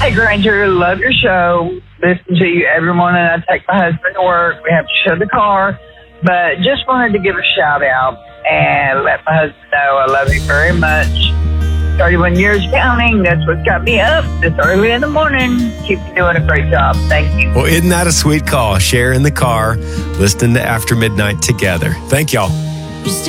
Hey, Granger, love your show. Listen to you every morning. I take my husband to work. We have to shut the car. But just wanted to give a shout out and let my husband know I love you very much. 31 years counting. That's what's got me up this early in the morning. Keep doing a great job. Thank you. Well, isn't that a sweet call? Share in the car, listening to After Midnight together. Thank y'all.